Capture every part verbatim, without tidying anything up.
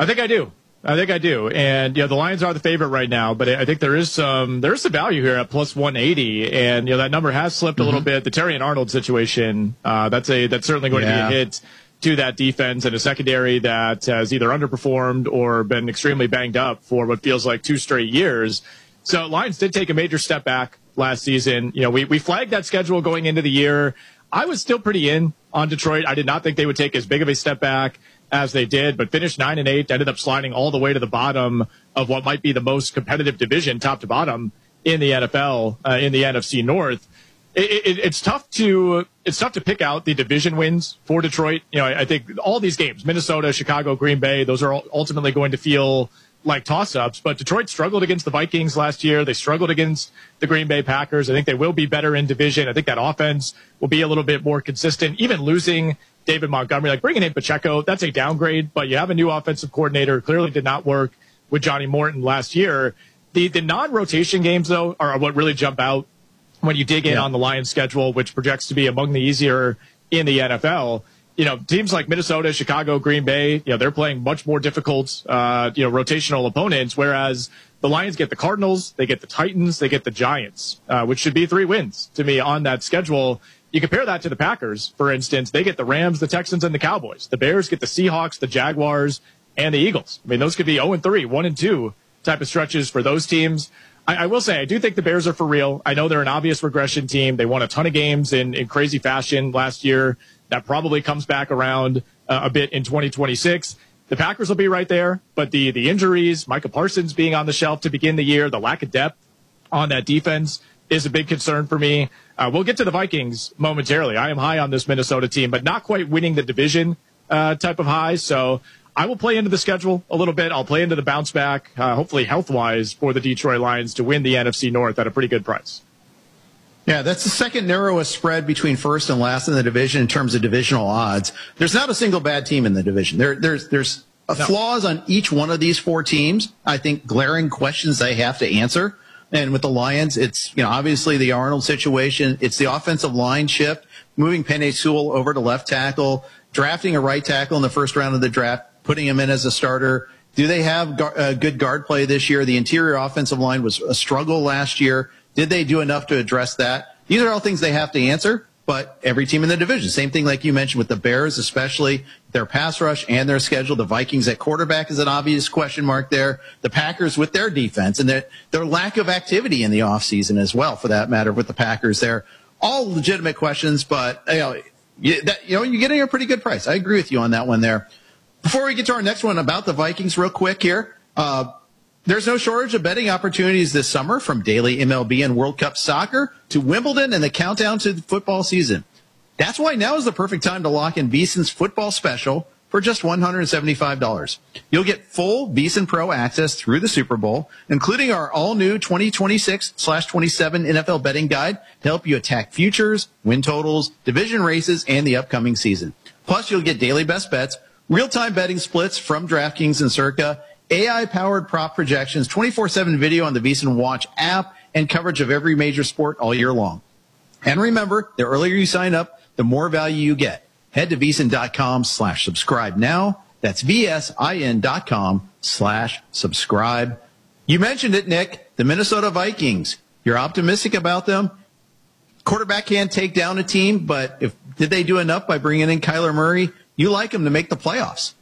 I think I do. I think I do. And, you know, the Lions are the favorite right now, but I think there is some, there is some value here at plus one eighty. And, you know, that number has slipped mm-hmm. a little bit. The Terry and Arnold situation, uh, that's a, that's certainly going yeah. to be a hit to that defense and a secondary that has either underperformed or been extremely banged up for what feels like two straight years. So Lions did take a major step back last season. You know, we, we flagged that schedule going into the year. I was still pretty in on Detroit. I did not think they would take as big of a step back as they did, but finished nine and eight, ended up sliding all the way to the bottom of what might be the most competitive division, top to bottom, in the N F L, uh, in the N F C North. It, it, it's tough to it's tough to pick out the division wins for Detroit. You know, I, I think all these games, Minnesota, Chicago, Green Bay, those are ultimately going to feel like toss-ups. But Detroit struggled against the Vikings last year. They struggled against the Green Bay Packers. I think they will be better in division. I think that offense will be a little bit more consistent. Even losing David Montgomery, like bringing in Pacheco, that's a downgrade. But you have a new offensive coordinator. Clearly did not work with Johnny Morton last year. The the non-rotation games, though, are what really jump out when you dig in yeah. on the Lions schedule, which projects to be among the easier in the N F L. You know, teams like Minnesota, Chicago, Green Bay, you know, they're playing much more difficult, uh, you know, rotational opponents, whereas the Lions get the Cardinals, they get the Titans, they get the Giants, uh, which should be three wins to me on that schedule. You compare that to the Packers, for instance, they get the Rams, the Texans, and the Cowboys. The Bears get the Seahawks, the Jaguars, and the Eagles. I mean, those could be oh and three, one and two type of stretches for those teams. I, I will say, I do think the Bears are for real. I know they're an obvious regression team. They won a ton of games in, in crazy fashion last year. That probably comes back around uh, a bit in twenty twenty-six. The Packers will be right there, but the the injuries, Micah Parsons being on the shelf to begin the year, the lack of depth on that defense is a big concern for me. Uh, we'll get to the Vikings momentarily. I am high on this Minnesota team, but not quite winning the division uh, type of high. So I will play into the schedule a little bit. I'll play into the bounce back, uh, hopefully health-wise, for the Detroit Lions to win the N F C North at a pretty good price. Yeah, that's the second narrowest spread between first and last in the division in terms of divisional odds. There's not a single bad team in the division. There, there's there's no. flaws on each one of these four teams. I think glaring questions they have to answer. And with the Lions, it's, you know, obviously the Arnold situation. It's the offensive line shift, moving Penei Sewell over to left tackle, drafting a right tackle in the first round of the draft, putting him in as a starter. Do they have gu- uh, good guard play this year? The interior offensive line was a struggle last year. Did they do enough to address that? These are all things they have to answer, but every team in the division, same thing like you mentioned with the Bears, especially their pass rush and their schedule. The Vikings at quarterback is an obvious question mark there. The Packers with their defense and their, their lack of activity in the offseason as well, for that matter, with the Packers there. All legitimate questions, but you know, you, that, you know, you're getting a pretty good price. I agree with you on that one there. Before we get to our next one about the Vikings real quick here, uh, there's no shortage of betting opportunities this summer, from daily M L B and World Cup soccer to Wimbledon and the countdown to the football season. That's why now is the perfect time to lock in VSiN's football special for just one hundred seventy-five dollars. You'll get full VSiN Pro access through the Super Bowl, including our all-new twenty twenty-six twenty-seven N F L betting guide to help you attack futures, win totals, division races, and the upcoming season. Plus, you'll get daily best bets, real-time betting splits from DraftKings and Circa, A I-powered prop projections, twenty-four seven video on the VSiN Watch app, and coverage of every major sport all year long. And remember, the earlier you sign up, the more value you get. Head to VSiN.com slash subscribe now. That's V-S-I-N.com slash subscribe. You mentioned it, Nick, the Minnesota Vikings. You're optimistic about them. Quarterback can't take down a team, but if did they do enough by bringing in Kyler Murray? You like him to make the playoffs.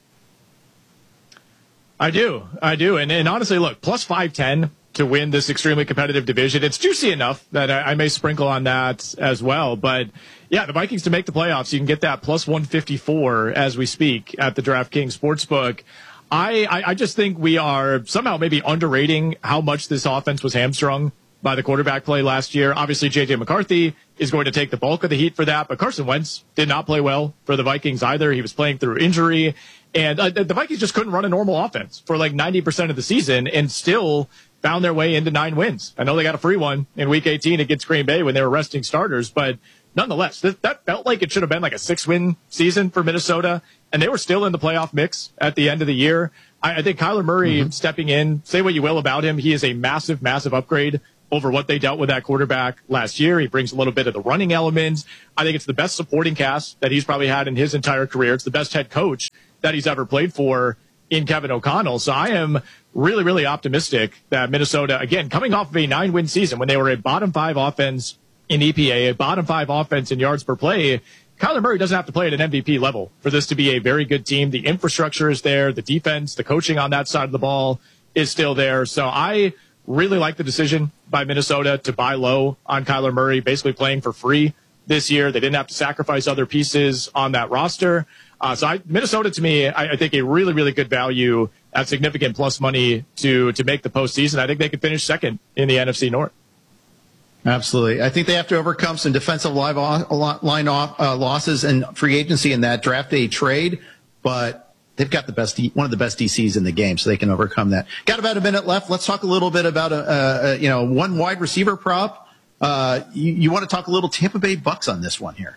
I do. I do. And, and honestly, look, plus five ten to win this extremely competitive division. It's juicy enough that I, I may sprinkle on that as well. But, yeah, the Vikings to make the playoffs, you can get that plus one fifty-four as we speak at the DraftKings Sportsbook. I, I, I just think we are somehow maybe underrating how much this offense was hamstrung by the quarterback play last year. Obviously, J J McCarthy is going to take the bulk of the heat for that. But Carson Wentz did not play well for the Vikings either. He was playing through injury. And uh, the Vikings just couldn't run a normal offense for like ninety percent of the season and still found their way into nine wins. I know they got a free one in week eighteen against Green Bay when they were resting starters, but nonetheless, th- that felt like it should have been like a six-win season for Minnesota, and they were still in the playoff mix at the end of the year. I, I think Kyler Murray mm-hmm. stepping in, say what you will about him, he is a massive, massive upgrade over what they dealt with that quarterback last year. He brings a little bit of the running elements. I think it's the best supporting cast that he's probably had in his entire career. It's the best head coach that he's ever played for. in Kevin O'Connell. So I am really, really optimistic that Minnesota, again, coming off of a nine-win season when they were a bottom five offense in E P A, a bottom five offense in yards per play, Kyler Murray doesn't have to play at an M V P level for this to be a very good team. The infrastructure is there. The defense, the coaching on that side of the ball is still there. So I really like the decision by Minnesota to buy low on Kyler Murray, basically playing for free this year. They didn't have to sacrifice other pieces on that roster. Uh, so I, Minnesota, to me, I, I think a really, really good value at significant plus money to to make the postseason. I think they could finish second in the N F C North. Absolutely. I think they have to overcome some defensive line off, uh, losses and free agency in that draft day trade, but they've got the best, one of the best D Cs in the game, so they can overcome that. Got about a minute left. Let's talk a little bit about a, a you know one wide receiver prop. Uh, you, you want to talk a little Tampa Bay Bucks on this one here?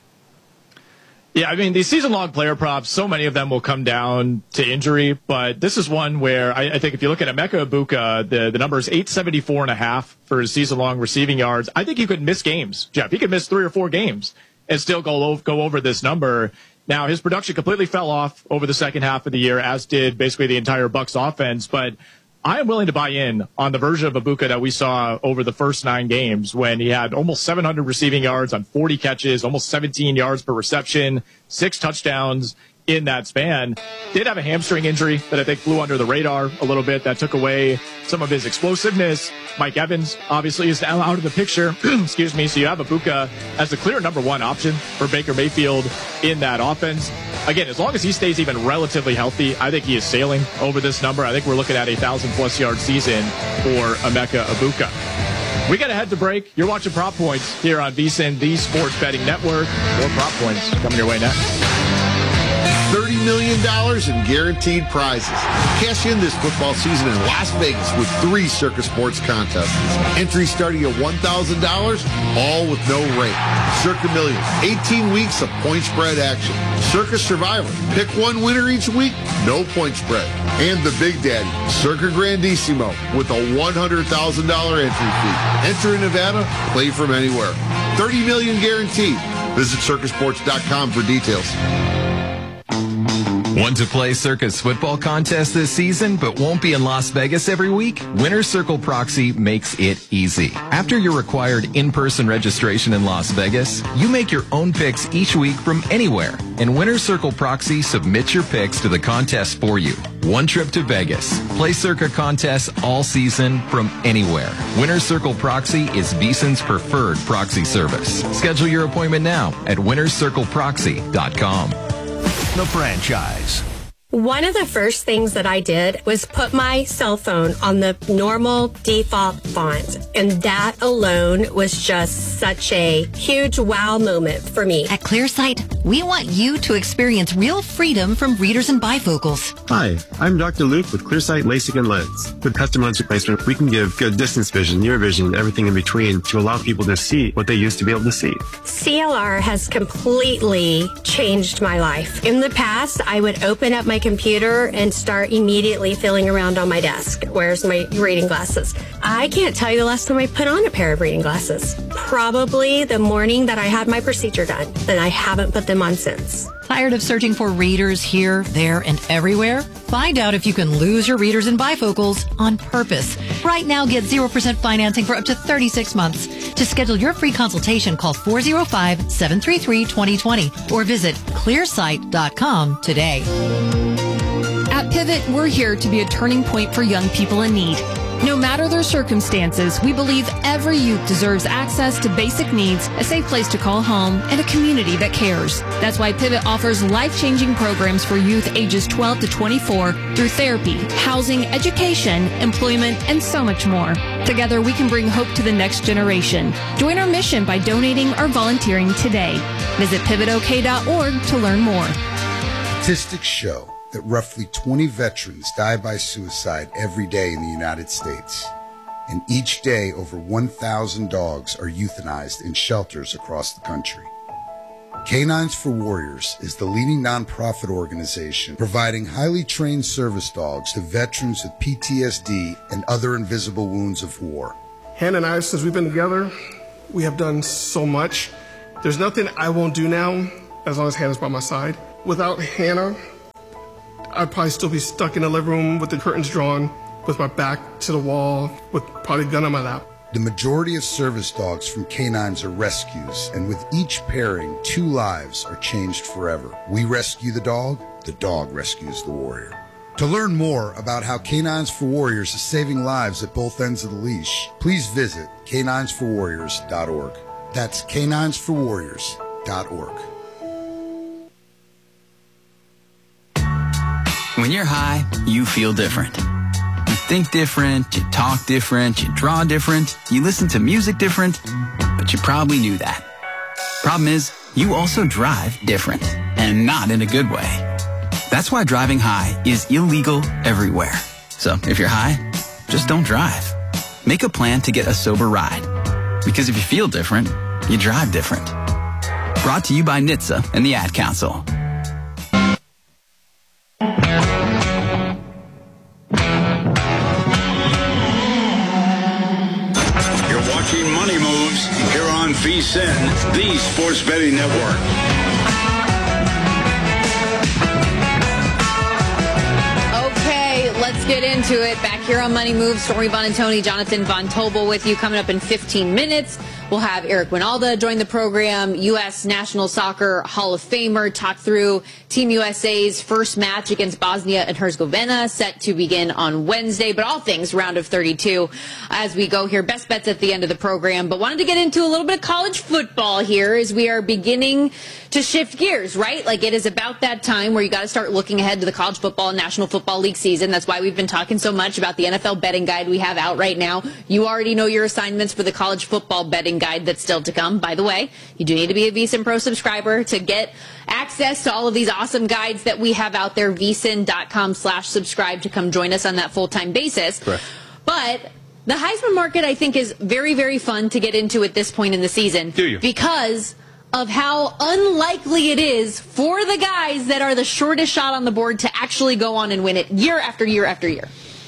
Yeah, I mean, these season-long player props, so many of them will come down to injury, but this is one where I, I think if you look at Emeka Egbuka, the, the number is eight seventy-four and a half for his season-long receiving yards. I think he could miss games, Jeff. He could miss three or four games and still go, go over this number. Now, his production completely fell off over the second half of the year, as did basically the entire Bucs offense, but I am willing to buy in on the version of Egbuka that we saw over the first nine games when he had almost seven hundred receiving yards on forty catches, almost seventeen yards per reception, six touchdowns in that span. Did have a hamstring injury that I think flew under the radar a little bit. That took away some of his explosiveness. Mike Evans obviously is now out of the picture. Excuse me. So you have Egbuka as the clear number one option for Baker Mayfield in that offense. Again, as long as he stays even relatively healthy, I think he is sailing over this number. I think we're looking at a thousand plus yard season for Emeka Egbuka. We got to head to break. You're watching Prop Points here on VSiN, the Sports Betting Network. More Prop Points coming your way next. thirty million dollars in guaranteed prizes. Cash in this football season in Las Vegas with three Circa Sports contests. Entries starting at one thousand dollars, all with no rate. Circa Millions, eighteen weeks of point spread action. Circa Survivor, pick one winner each week, no point spread. And the Big Daddy, Circa Grandissimo, with a one hundred thousand dollars entry fee. Enter in Nevada, play from anywhere. thirty million dollars guaranteed. Visit circa sports dot com for details. Want to play Circa's football contest this season but won't be in Las Vegas every week? Winner's Circle Proxy makes it easy. After your required in-person registration in Las Vegas, you make your own picks each week from anywhere. And Winner's Circle Proxy submits your picks to the contest for you. One trip to Vegas. Play Circa contests all season from anywhere. Winner's Circle Proxy is VSiN's preferred proxy service. Schedule your appointment now at winners circle proxy dot com. The franchise. One of the first things that I did was put my cell phone on the normal default font. And that alone was just such a huge wow moment for me. At ClearSight, we want you to experience real freedom from readers and bifocals. Hi, I'm Doctor Luke with ClearSight LASIK and Lens. With custom lens replacement, we can give good distance vision, near vision, and everything in between to allow people to see what they used to be able to see. C L R has completely changed my life. In the past, I would open up my computer and start immediately feeling around on my desk. Where's my reading glasses? I can't tell you the last time I put on a pair of reading glasses. Probably the morning that I had my procedure done, and I haven't put them on since. Tired of searching for readers here, there, and everywhere? Find out if you can lose your readers and bifocals on purpose. Right now, get zero percent financing for up to thirty-six months. To schedule your free consultation, call four oh five, seven three three, two oh two oh or visit clear sight dot com today. At Pivot, we're here to be a turning point for young people in need. No matter their circumstances, we believe every youth deserves access to basic needs, a safe place to call home, and a community that cares. That's why Pivot offers life-changing programs for youth ages twelve to twenty-four through therapy, housing, education, employment, and so much more. Together, we can bring hope to the next generation. Join our mission by donating or volunteering today. Visit pivot o k dot org to learn more. Statistics show that roughly twenty veterans die by suicide every day in the United States. And each day, over one thousand dogs are euthanized in shelters across the country. Canines for Warriors is the leading nonprofit organization providing highly trained service dogs to veterans with P T S D and other invisible wounds of war. Hannah and I, since we've been together, we have done so much. There's nothing I won't do now as long as Hannah's by my side. Without Hannah, I'd probably still be stuck in the living room with the curtains drawn, with my back to the wall, with probably a gun on my lap. The majority of service dogs from Canines are rescues, and with each pairing, two lives are changed forever. We rescue the dog, the dog rescues the warrior. To learn more about how Canines for Warriors is saving lives at both ends of the leash, please visit canines for warriors dot org. That's canines for warriors dot org. When you're high, you feel different. You think different, you talk different, you draw different, you listen to music different, but you probably knew that. Problem is, you also drive different, and not in a good way. That's why driving high is illegal everywhere. So if you're high, just don't drive. Make a plan to get a sober ride. Because if you feel different, you drive different. Brought to you by N H T S A and the Ad Council. Money Moves here on V S I N, the Sports Betting Network. Okay, let's get into it. Back here on Money Moves, Stormy Buonantony, Jonathan Von Tobel with you coming up in fifteen minutes. We'll have Eric Winalda join the program, U S National Soccer Hall of Famer, talk through Team U S A's first match against Bosnia and Herzegovina, set to begin on Wednesday, but all things round of thirty-two as we go here. Best bets at the end of the program, but wanted to get into a little bit of college football here as we are beginning to shift gears, right? Like it is about that time where you got to start looking ahead to the college football and National Football League season. That's why we've been talking so much about the N F L betting guide we have out right now. You already know your assignments for the college football betting guide that's still to come. By the way, you do need to be a V S I N Pro subscriber to get access to all of these awesome guides that we have out there. V S I N dot com slash subscribe to come join us on that full-time basis. Correct. But the Heisman market, I think, is very, very fun to get into at this point in the season. Do you? Because of how unlikely it is for the guys that are the shortest shot on the board to actually go on and win it year after year after year.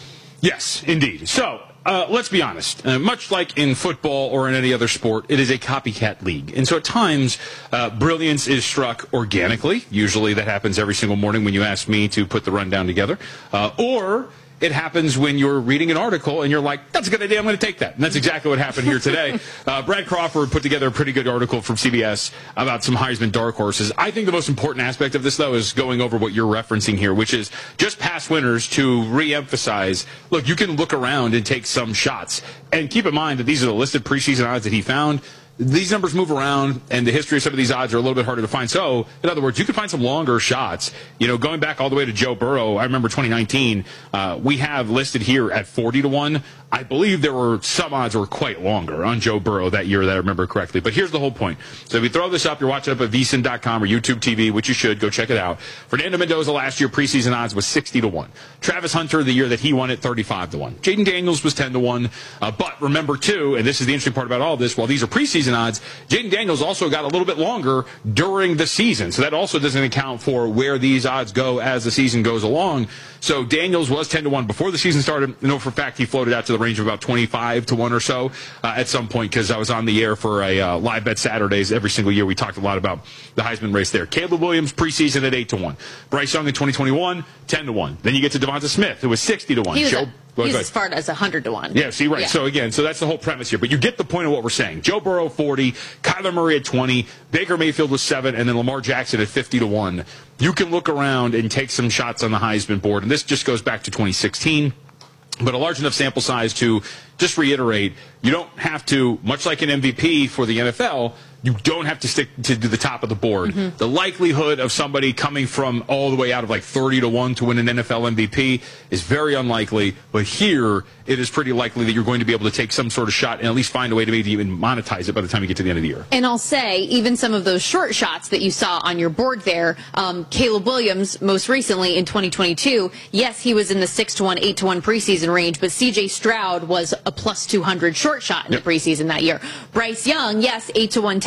Yes, indeed. So, uh, let's be honest. Uh, much like in football or in any other sport, it is a copycat league. And so at times, uh, brilliance is struck organically. Usually that happens every single morning when you ask me to put the rundown together. Uh, or it happens when you're reading an article and you're like, that's a good idea, I'm going to take that. And that's exactly what happened here today. Uh, Brad Crawford put together a pretty good article from C B S about some Heisman dark horses. I think the most important aspect of this, though, is going over what you're referencing here, which is just past winners to reemphasize, look, you can look around and take some shots. And keep in mind that these are the listed preseason odds that he found. These numbers move around, and the history of some of these odds are a little bit harder to find. So, in other words, you can find some longer shots. You know, going back all the way to Joe Burrow, I remember twenty nineteen, uh, we have listed here at forty to one. I believe there were some odds that were quite longer on Joe Burrow that year, that I remember correctly. But here's the whole point. So if you throw this up, you're watching it up at V S I N dot com or YouTube T V, which you should. Go check it out. Fernando Mendoza last year, preseason odds was sixty to one. Travis Hunter, the year that he won it, thirty-five to one. Jaden Daniels was ten to one. Uh, but remember, too, and this is the interesting part about all this, while these are preseason odds, Jaden Daniels also got a little bit longer during the season. So that also doesn't account for where these odds go as the season goes along. So Daniels was ten to one before the season started. I know for a fact he floated out to the range of about twenty-five to one or so uh, at some point, because I was on the air for a uh, live bet Saturdays every single year. We talked a lot about the Heisman race there. Caleb Williams preseason at eight to one. Bryce Young in twenty twenty-one, ten to one. Then you get to Devonta Smith, who was sixty to one. He was, Joe, a, well, he was as far as one hundred to one. Yeah, see, right. Yeah. So, again, so that's the whole premise here. But you get the point of what we're saying. Joe Burrow, forty. Kyler Murray at twenty. Baker Mayfield was seven. And then Lamar Jackson at fifty to one. You can look around and take some shots on the Heisman board. And this just goes back to twenty sixteen. But a large enough sample size to just reiterate, you don't have to, much like an M V P for the N F L, you don't have to stick to the top of the board. Mm-hmm. The likelihood of somebody coming from all the way out of like thirty to one to win an N F L M V P is very unlikely. But here, it is pretty likely that you're going to be able to take some sort of shot and at least find a way to maybe even monetize it by the time you get to the end of the year. And I'll say, even some of those short shots that you saw on your board there, um, Caleb Williams, most recently in twenty twenty-two, yes, he was in the six to one, eight to one preseason range, but C J Stroud was a plus two hundred short shot in yep. the preseason that year. Bryce Young, yes, eight to one, ten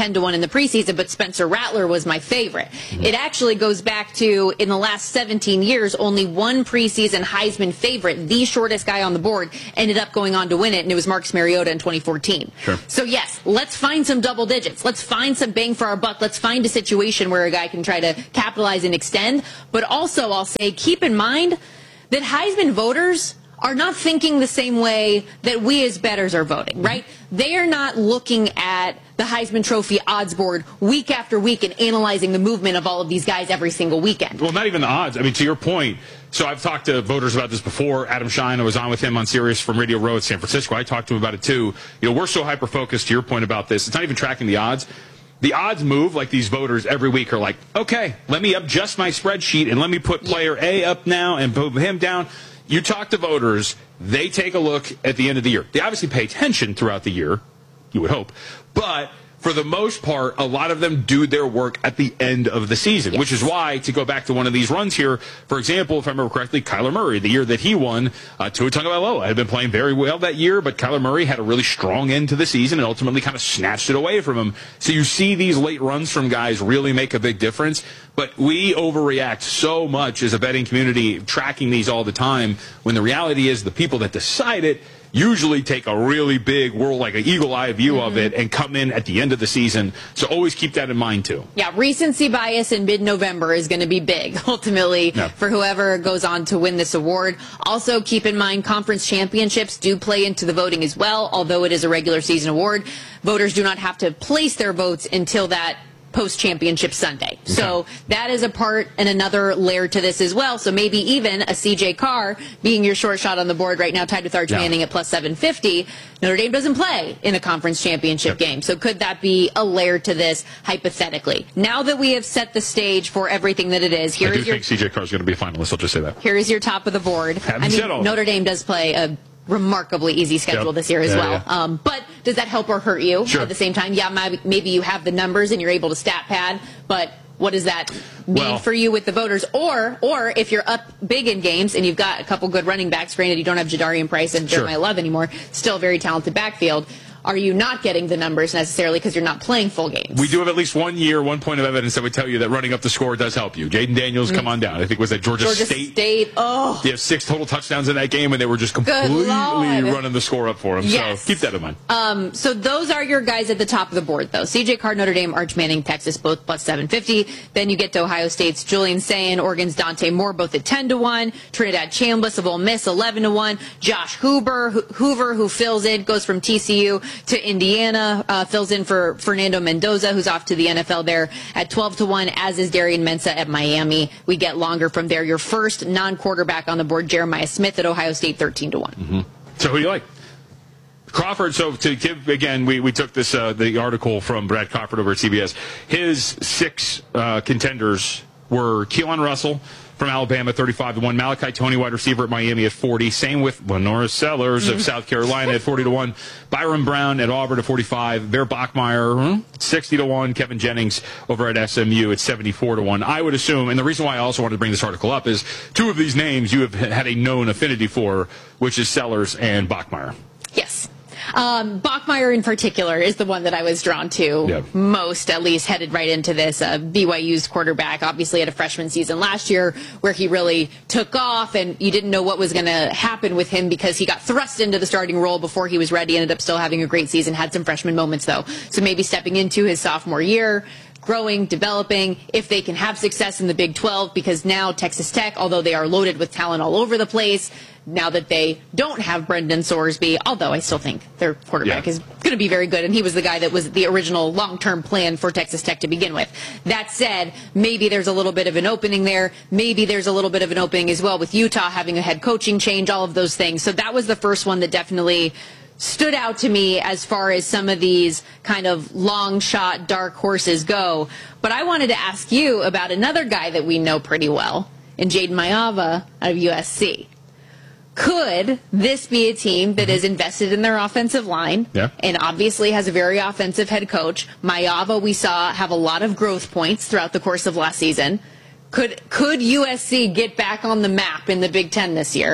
ten to one in the preseason, but Spencer Rattler was my favorite. Mm-hmm. It actually goes back to, in the last seventeen years, only one preseason Heisman favorite, the shortest guy on the board, ended up going on to win it, and it was Marcus Mariota in twenty fourteen. Sure. So yes, let's find some double digits. Let's find some bang for our buck. Let's find a situation where a guy can try to capitalize and extend. But also, I'll say, keep in mind that Heisman voters are not thinking the same way that we as bettors are voting, right? They are not looking at the Heisman Trophy odds board week after week and analyzing the movement of all of these guys every single weekend. Well, not even the odds. I mean, to your point, so I've talked to voters about this before. Adam Shine, I was on with him on Sirius from Radio Row at San Francisco. I talked to him about it too. You know, we're so hyper-focused, to your point about this, it's not even tracking the odds. The odds move like these voters every week are like, okay, let me adjust my spreadsheet and let me put player A up now and put him down. You talk to voters, they take a look at the end of the year. They obviously pay attention throughout the year, you would hope, but for the most part, a lot of them do their work at the end of the season, yes. Which is why, to go back to one of these runs here, for example, if I remember correctly, Kyler Murray, the year that he won, uh, Tua Tagovailoa had been playing very well that year, but Kyler Murray had a really strong end to the season and ultimately kind of snatched it away from him. So you see these late runs from guys really make a big difference, but we overreact so much as a betting community tracking these all the time, when the reality is the people that decide it usually take a really big world, like an eagle eye view mm-hmm. of it, and come in at the end of the season. So always keep that in mind too. Yeah, recency bias in mid-November is going to be big, ultimately, yeah. for whoever goes on to win this award. Also, keep in mind, conference championships do play into the voting as well. Although it is a regular season award, voters do not have to place their votes until that post-championship Sunday. Okay. So that is a part and another layer to this as well. So maybe even a C J Carr being your short shot on the board right now, tied with Arch yeah. Manning at plus seven fifty. Notre Dame doesn't play in a conference championship yep. game. So could that be a layer to this, hypothetically? Now that we have set the stage for everything that it is, here I do is your, think C J Carr is going to be a finalist. I'll just say that. Here is your top of the board. I mean, Notre Dame does play a remarkably easy schedule yep. this year as yeah, well. Yeah. Um, but does that help or hurt you sure. at the same time? Yeah, maybe, maybe you have the numbers and you're able to stat pad, but what does that mean well, for you with the voters? Or or if you're up big in games and you've got a couple good running backs, granted you don't have Jadarian Price and Jeremiah sure. Love anymore, still a very talented backfield. Are you not getting the numbers necessarily because you're not playing full games? We do have at least one year, one point of evidence that would tell you that running up the score does help you. Jaden Daniels, mm-hmm. come on down. I think it was at Georgia, Georgia State. State. Oh. They have six total touchdowns in that game, and they were just completely running the score up for them. Yes. So keep that in mind. Um, so those are your guys at the top of the board, though. C J Carr, Notre Dame, Arch Manning, Texas, both plus seven fifty. Then you get to Ohio State's Julian Sayin, Oregon's Dante Moore, both at ten to one. Trinidad Chambliss of Ole Miss, eleven to one. Josh Hoover, Hoover, who fills in, goes from T C U to Indiana. Uh, fills in for Fernando Mendoza, who's off to the N F L there at twelve to one, as is Darian Mensah at Miami. We get longer from there. Your first non-quarterback on the board, Jeremiah Smith at Ohio State, thirteen to one. Mm-hmm. So who do you like? Crawford, so to give, again, we, we took this, uh, the article from Brad Crawford over at C B S. His six uh, contenders were Keelan Russell from Alabama, thirty-five to one. Malachi Toney, wide receiver at Miami, at forty. Same with Lenora Sellers of South Carolina at forty to one. Byron Brown at Auburn at forty-five. Bear Bachmeier, sixty to one. Kevin Jennings over at S M U at seventy-four to one. I would assume, and the reason why I also wanted to bring this article up is two of these names you have had a known affinity for, which is Sellers and Bachmeier. Yes. Um, Bachmeier in particular is the one that I was drawn to yep. most, at least headed right into this. Uh, B Y U's quarterback, obviously had a freshman season last year where he really took off, and you didn't know what was going to happen with him because he got thrust into the starting role before he was ready. Ended up still having a great season, had some freshman moments though. So maybe stepping into his sophomore year, growing, developing, if they can have success in the Big twelve, because now Texas Tech, although they are loaded with talent all over the place, now that they don't have Brendan Sorsby, although I still think their quarterback yeah. is going to be very good, and he was the guy that was the original long-term plan for Texas Tech to begin with. That said, maybe there's a little bit of an opening there. Maybe there's a little bit of an opening as well with Utah having a head coaching change, all of those things. So that was the first one that definitely stood out to me as far as some of these kind of long shot dark horses go. But I wanted to ask you about another guy that we know pretty well, in Jaden Maiava out of U S C. Could this be a team that is invested in their offensive line yeah. and obviously has a very offensive head coach? Maiava, we saw, have a lot of growth points throughout the course of last season. Could could U S C get back on the map in the Big Ten this year?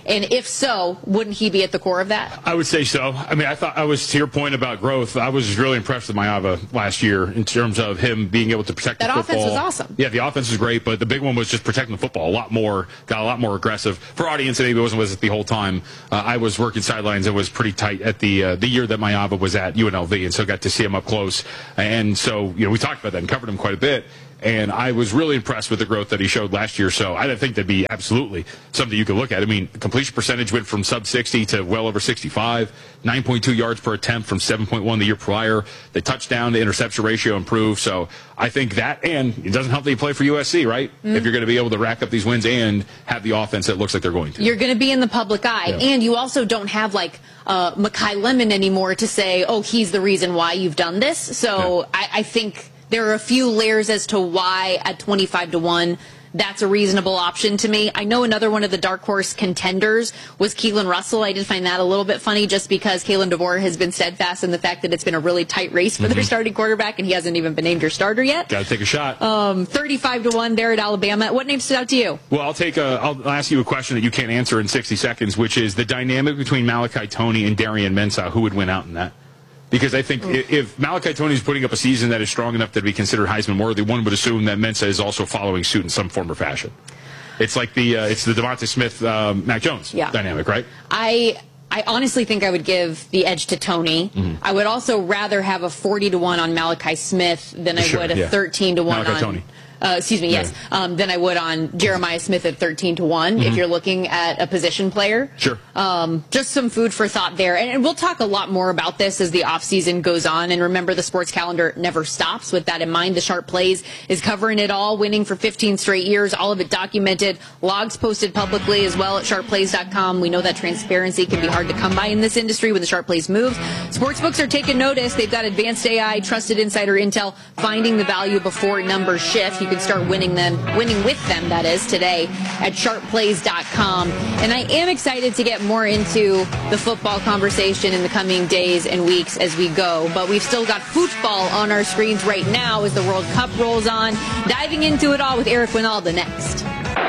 And if so, wouldn't he be at the core of that? I would say so. I mean, I thought I was, to your point about growth, I was really impressed with Maeva last year in terms of him being able to protect that the football. That offense was awesome. Yeah, the offense was great, but the big one was just protecting the football a lot more, got a lot more aggressive. For audience that maybe wasn't with us the whole time, uh, I was working sidelines and was pretty tight at the uh, the year that Maeva was at U N L V, and so got to see him up close. And so, you know, we talked about that and covered him quite a bit. And I was really impressed with the growth that he showed last year. So I think that'd be absolutely something you could look at. I mean, completion percentage went from sub sixty to well over sixty-five, nine point two yards per attempt from seven point one the year prior. The touchdown to interception ratio improved. So I think that, and it doesn't help that you play for U S C, right? Mm. If you're going to be able to rack up these wins and have the offense that looks like they're going to. You're going to be in the public eye. Yeah. And you also don't have like uh, Mekhi Lemon anymore to say, oh, he's the reason why you've done this. So yeah. I, I think there are a few layers as to why at twenty-five to one that's a reasonable option to me. I know another one of the dark horse contenders was Keelan Russell. I did find that a little bit funny just because Kalen DeVore has been steadfast in the fact that it's been a really tight race for mm-hmm. their starting quarterback, and he hasn't even been named your starter yet. Got to take a shot. Um, thirty-five to one there at Alabama. What name stood out to you? Well, I'll take a, I'll ask you a question that you can't answer in sixty seconds, which is the dynamic between Malachi Toney and Darian Mensah. Who would win out in that? Because I think if, if Malachi Toney is putting up a season that is strong enough to be considered Heisman worthy, one would assume that Mensah is also following suit in some form or fashion. It's like the uh, it's the Devontae Smith, uh, Mac Jones yeah. dynamic, right? I I honestly think I would give the edge to Toney. Mm-hmm. I would also rather have a forty to one on Malachi Smith than I sure, would a yeah. thirteen to one Malachi on Toney. Uh, excuse me, yes, yeah. um, than I would on Jeremiah Smith at thirteen to one mm-hmm. if you're looking at a position player. Sure. Um, just some food for thought there. And, and we'll talk a lot more about this as the offseason goes on. And remember, the sports calendar never stops. With that in mind, the Sharp Plays is covering it all, winning for fifteen straight years, all of it documented, logs posted publicly as well at sharp plays dot com. We know that transparency can be hard to come by in this industry when the Sharp Plays moves. Sportsbooks are taking notice. They've got advanced A I, trusted insider intel, finding the value before numbers shift. You can start winning them, winning with them, that is, today at sharp plays dot com. And I am excited to get more into the football conversation in the coming days and weeks as we go. But we've still got football on our screens right now as the World Cup rolls on. Diving into it all with Eric Winalda next.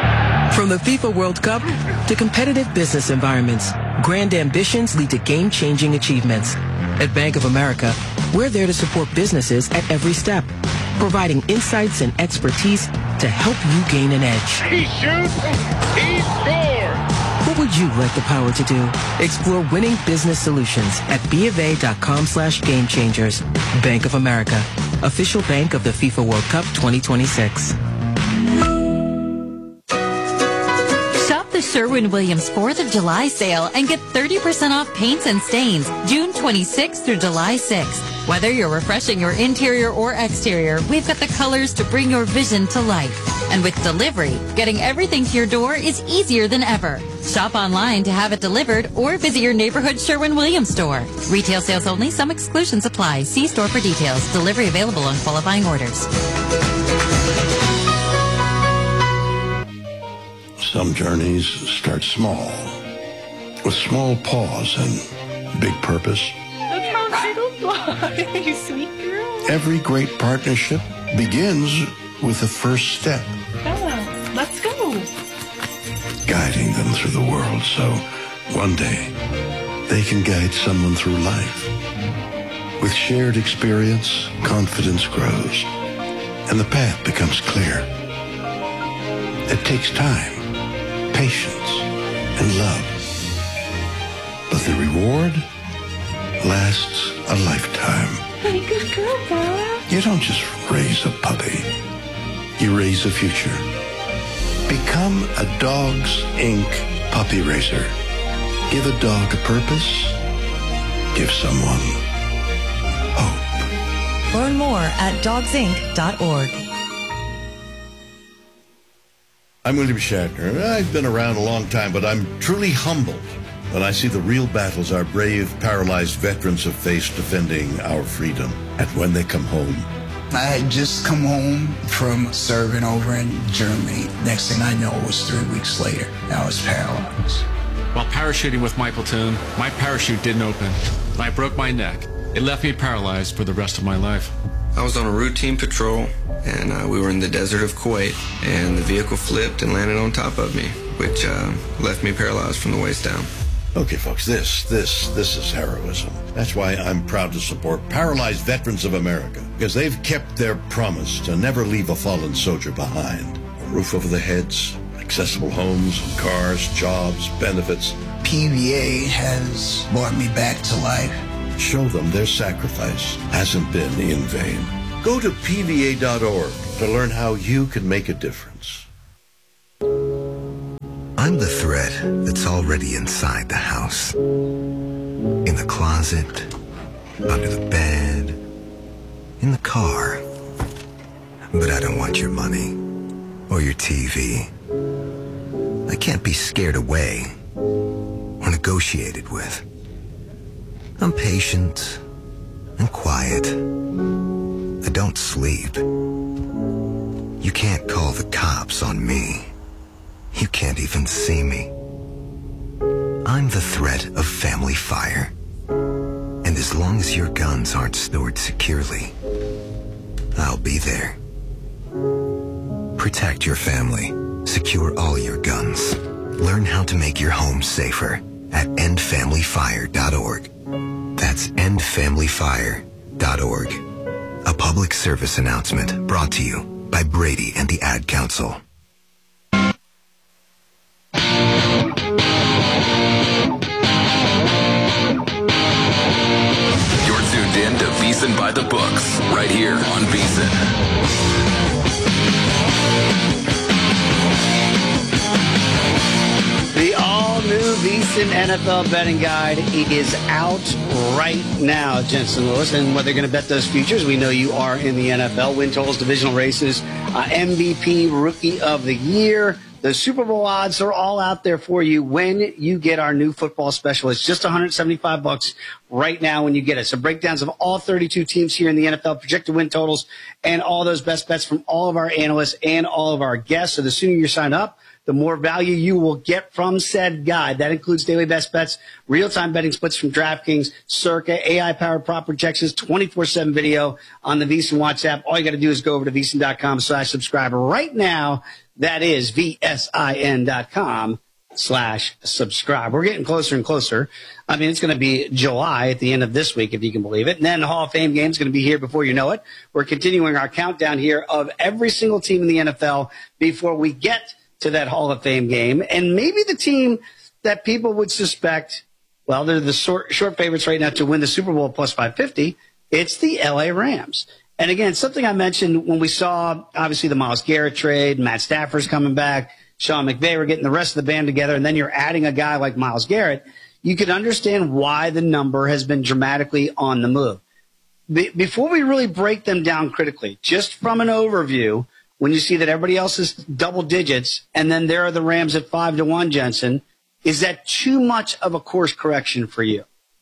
From the FIFA World Cup to competitive business environments, grand ambitions lead to game-changing achievements. At Bank of America, we're there to support businesses at every step, providing insights and expertise to help you gain an edge. He shoots, he scores! What would you like the power to do? Explore winning business solutions at BofA.com slash game changers. Bank of America, official bank of the FIFA World Cup twenty twenty-six. Shop the Sherwin-Williams fourth of July sale and get thirty percent off paints and stains June twenty-sixth through July sixth. Whether you're refreshing your interior or exterior, we've got the colors to bring your vision to life. And with delivery, getting everything to your door is easier than ever. Shop online to have it delivered or visit your neighborhood Sherwin-Williams store. Retail sales only. Some exclusions apply. See store for details. Delivery available on qualifying orders. Some journeys start small, with small pause and big purpose. You sweet girl. Every great partnership begins with the first step. Oh, let's go. Guiding them through the world so one day they can guide someone through life. With shared experience, confidence grows, and the path becomes clear. It takes time, patience, and love. But the reward lasts a lifetime. Hey, good girl, Bella. You don't just raise a puppy. You raise a future. Become a Dogs Incorporated puppy raiser. Give a dog a purpose. Give someone hope. Learn more at dogs inc dot org. I'm William Shatner. I've been around a long time, but I'm truly humbled when I see the real battles our brave, paralyzed veterans have faced defending our freedom. And when they come home, I had just come home from serving over in Germany. Next thing I know, it was three weeks later. I was paralyzed. While parachuting with my platoon, my parachute didn't open. I broke my neck. It left me paralyzed for the rest of my life. I was on a routine patrol, and uh, we were in the desert of Kuwait, and the vehicle flipped and landed on top of me, which uh, left me paralyzed from the waist down. Okay, folks, this, this, this is heroism. That's why I'm proud to support Paralyzed Veterans of America, because they've kept their promise to never leave a fallen soldier behind. A roof over their heads, accessible homes, cars, jobs, benefits. P V A has brought me back to life. Show them their sacrifice hasn't been in vain. Go to P V A dot org to learn how you can make a difference. I'm the thread that's already inside the house. In the closet, under the bed, in the car. But I don't want your money or your T V. I can't be scared away or negotiated with. I'm patient and quiet. I don't sleep. You can't call the cops on me. You can't even see me. I'm the threat of family fire. And as long as your guns aren't stored securely, I'll be there. Protect your family. Secure all your guns. Learn how to make your home safer at end family fire dot org. That's end family fire dot org. A public service announcement brought to you by Brady and the Ad Council. You're tuned in to VEASAN by the Books, right here on VEASAN. The all-new VEASAN N F L betting guide is out right now, Jensen Lewis. And whether you're going to bet those futures, we know you are in the N F L. Win totals, divisional races, uh, M V P, Rookie of the Year. The Super Bowl odds are all out there for you when you get our new football special. It's just one hundred seventy-five bucks right now when you get it. So breakdowns of all thirty-two teams here in the N F L, projected win totals, and all those best bets from all of our analysts and all of our guests. So the sooner you sign up, the more value you will get from said guide. That includes daily best bets, real-time betting splits from DraftKings, Circa, A I-powered prop projections, twenty-four seven video on the VEASAN Watch app. All you got to do is go over to VEASAN dot com slash subscribe right now. That is V S I N dot com slash subscribe. We're getting closer and closer. I mean, it's going to be July at the end of this week, if you can believe it. And then the Hall of Fame game is going to be here before you know it. We're continuing our countdown here of every single team in the N F L before we get to that Hall of Fame game. And maybe the team that people would suspect, well, they're the short, short favorites right now to win the Super Bowl plus five fifty. It's the L A Rams. And again, something I mentioned when we saw, obviously, the Myles Garrett trade, Matt Stafford's coming back, Sean McVay, we're getting the rest of the band together, and then you're adding a guy like Myles Garrett, you can understand why the number has been dramatically on the move. Be- before we really break them down critically, just from an overview, when you see that everybody else is double digits, and then there are the Rams at five to one, Jensen, is that too much of a course correction for you?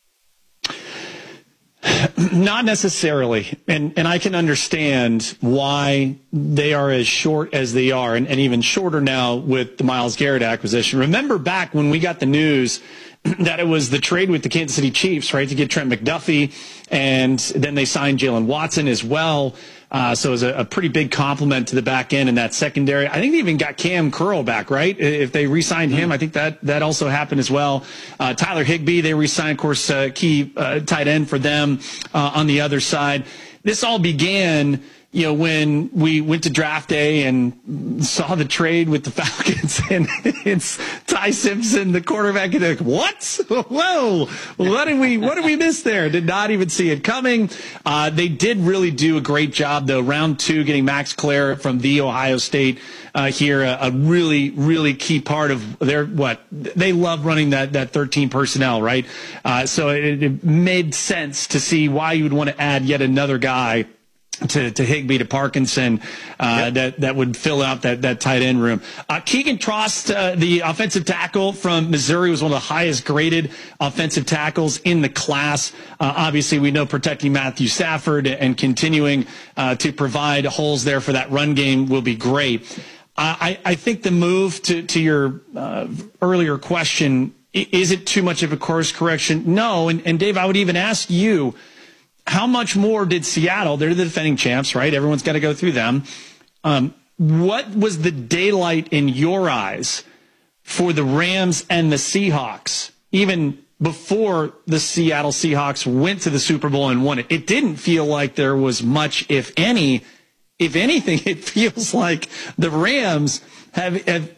Not necessarily. And and I can understand why they are as short as they are, and, and even shorter now with the Myles Garrett acquisition. Remember back when we got the news that it was the trade with the Kansas City Chiefs, right, to get Trent McDuffie, and then they signed Jalen Watson as well. Uh, so it was a, a pretty big compliment to the back end in that secondary. I think they even got Cam Curl back, right? If they re-signed him, I think that, that also happened as well. Uh, Tyler Higbee, they re-signed, of course, uh, key uh, tight end for them uh, on the other side. This all began, you know, when we went to draft day and saw the trade with the Falcons, and it's Ty Simpson, the quarterback, and like, what? Whoa! What did we what did we miss there? Did not even see it coming. Uh, they did really do a great job, though. Round two, getting Max Clare from the Ohio State uh, here, a, a really really key part of their what they love running that that thirteen personnel, right? Uh, so it, it made sense to see why you would want to add yet another guy to, to Higbee, to Parkinson, uh, yep. that, that would fill out that, that tight end room. Uh, Keegan Trost, uh, the offensive tackle from Missouri, was one of the highest graded offensive tackles in the class. Uh, obviously, we know protecting Matthew Stafford and continuing uh, to provide holes there for that run game will be great. I, I think the move to, to your uh, earlier question, is it too much of a course correction? No. And, and Dave, I would even ask you, how much more did Seattle, they're the defending champs, right? Everyone's got to go through them. Um, what was the daylight in your eyes for the Rams and the Seahawks, even before the Seattle Seahawks went to the Super Bowl and won it? It didn't feel like there was much, if any. If anything, it feels like the Rams have, have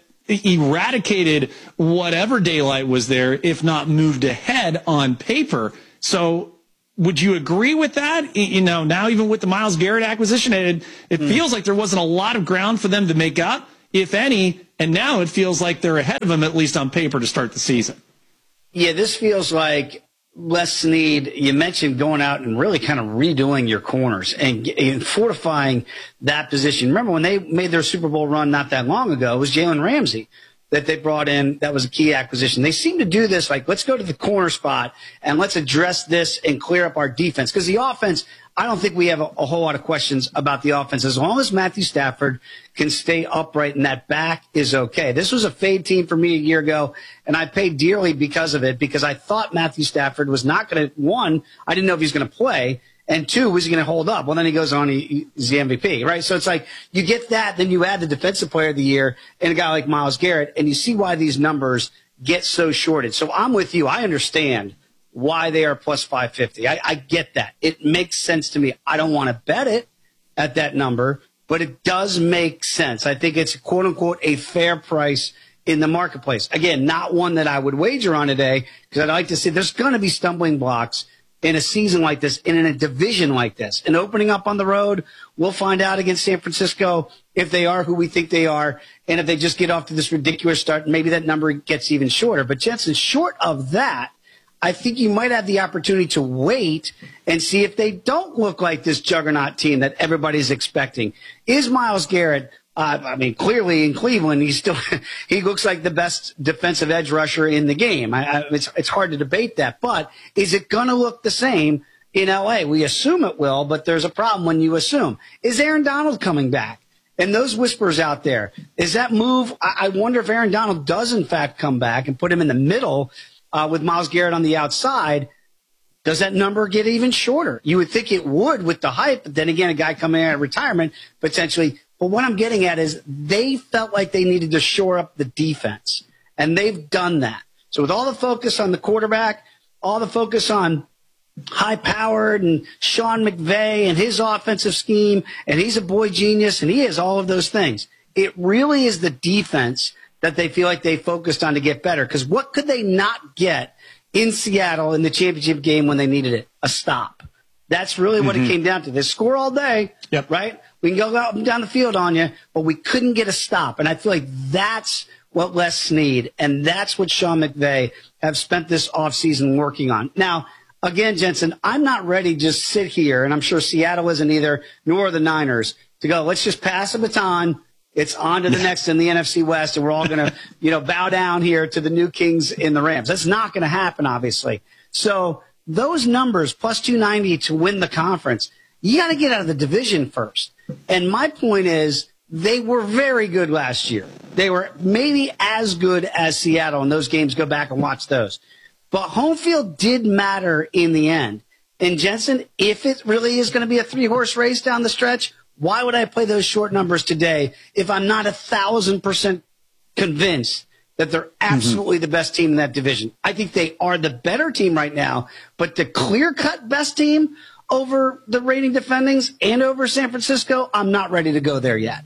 eradicated whatever daylight was there, if not moved ahead on paper. So would you agree with that? You know, now even with the Myles Garrett acquisition, it, it mm. feels like there wasn't a lot of ground for them to make up, if any, and now it feels like they're ahead of them, at least on paper, to start the season. Yeah, this feels like Les Snead. You mentioned going out and really kind of redoing your corners and, and fortifying that position. Remember when they made their Super Bowl run not that long ago, it was Jalen Ramsey that they brought in. That was a key acquisition. They seem to do this, like, let's go to the corner spot and let's address this and clear up our defense. Because the offense, I don't think we have a, a whole lot of questions about the offense. As long as Matthew Stafford can stay upright and that back is okay. This was a fade team for me a year ago, and I paid dearly because of it, because I thought Matthew Stafford was not going to, one, I didn't know if he was going to play, and two, was he going to hold up? Well, then he goes on, he, he's the M V P, right? So it's like you get that, then you add the defensive player of the year and a guy like Myles Garrett, and you see why these numbers get so shorted. So I'm with you. I understand why they are plus five fifty. I, I get that. It makes sense to me. I don't want to bet it at that number, but it does make sense. I think it's, quote unquote, a fair price in the marketplace. Again, not one that I would wager on today, because I'd like to see there's going to be stumbling blocks in a season like this and in a division like this. And opening up on the road, we'll find out against San Francisco if they are who we think they are. And if they just get off to this ridiculous start, maybe that number gets even shorter. But Jensen, short of that, I think you might have the opportunity to wait and see if they don't look like this juggernaut team that everybody's expecting. Is Myles Garrett, uh, I mean, clearly in Cleveland, he's still, he looks like the best defensive edge rusher in the game. I, I, it's, it's hard to debate that, but is it going to look the same in L A? We assume it will, but there's a problem when you assume. Is Aaron Donald coming back? And those whispers out there, is that move? I, I wonder if Aaron Donald does in fact come back and put him in the middle Uh, with Myles Garrett on the outside. Does that number get even shorter? You would think it would with the hype, but then again, a guy coming out of retirement potentially. But what I'm getting at is they felt like they needed to shore up the defense, and they've done that. So with all the focus on the quarterback, all the focus on high-powered and Sean McVay and his offensive scheme, and he's a boy genius, and he is all of those things. It really is the defense that they feel like they focused on to get better. Because what could they not get in Seattle in the championship game when they needed it? A stop. That's really what mm-hmm. it came down to. They score all day, yep. right? We can go up and down the field on you, but we couldn't get a stop. And I feel like that's what Les Snead and that's what Sean McVay have spent this offseason working on. Now, again, Jensen, I'm not ready to just sit here, and I'm sure Seattle isn't either, nor are the Niners, to go, let's just pass the baton. It's on to the next in the N F C West, and we're all going to, you know, bow down here to the new Kings in the Rams. That's not going to happen, obviously. So those numbers, plus two ninety to win the conference, you got to get out of the division first. And my point is they were very good last year. They were maybe as good as Seattle, and those games, go back and watch those. But home field did matter in the end. And, Jensen, if it really is going to be a three-horse race down the stretch, why would I play those short numbers today if I'm not a thousand percent convinced that they're absolutely mm-hmm. the best team in that division? I think they are the better team right now, but the clear-cut best team over the reigning defendings and over San Francisco, I'm not ready to go there yet.